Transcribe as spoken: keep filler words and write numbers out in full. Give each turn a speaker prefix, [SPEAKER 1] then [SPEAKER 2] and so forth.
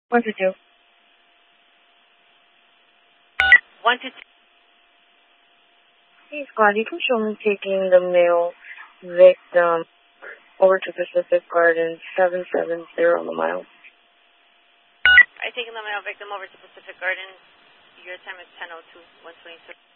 [SPEAKER 1] One to two.
[SPEAKER 2] One to two.
[SPEAKER 1] Hey, Scott, you can show me taking the male victim over to Pacific Gardens, seven seven zero on the mile.
[SPEAKER 2] I taking the male victim over to Pacific Gardens. Your time is ten oh two, one twenty-six.